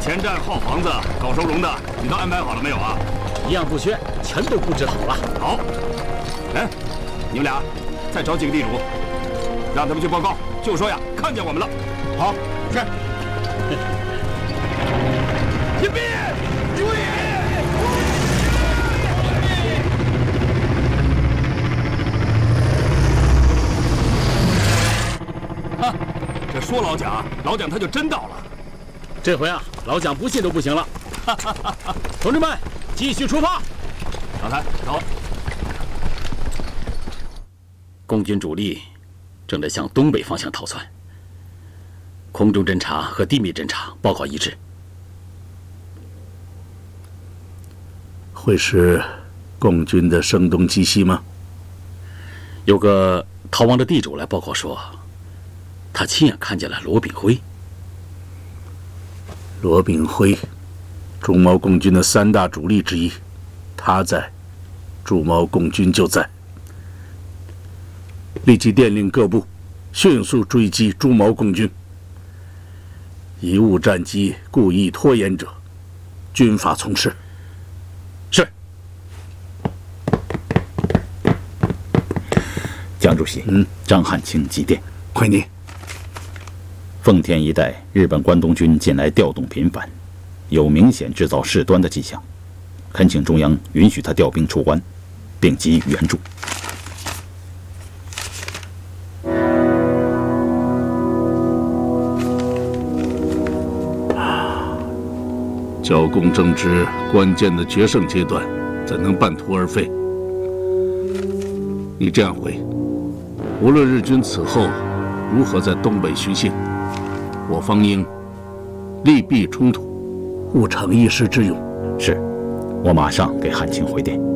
前站、号房子、搞收容的，你都安排好了没有啊？ 一样不缺，全都布置好了。 好，来，你们俩再找几个地主，让他们去报告，就说呀，看见我们了。好，是。迎宾，注意！啊，这说老蒋，老蒋他就真到了。 这回啊，老蒋不信都不行了。同志们，继续出发。 老谭，走。 共军主力正在向东北方向逃窜，空中侦察和地面侦察报告一致。 会是共军的声东击西吗？ 有个逃亡的地主来报告说，他亲眼看见了罗炳辉。 罗炳辉，中毛共军的3大主力之一，他在，驻毛共军就在。立即电令各部，迅速追击驻毛共军。贻误战机、故意拖延者，军法从事。 是。 蒋主席，张汉卿急电， 快念。 奉天一带日本关东军近来调动频繁，有明显制造事端的迹象，恳请中央允许他调兵出关，并给予援助。 剿共正值关键的决胜阶段，怎能半途而废？你这样回，无论日军此后如何在东北徐行，我方应力避冲突，勿逞一时之勇。 是，我马上给汉卿回电。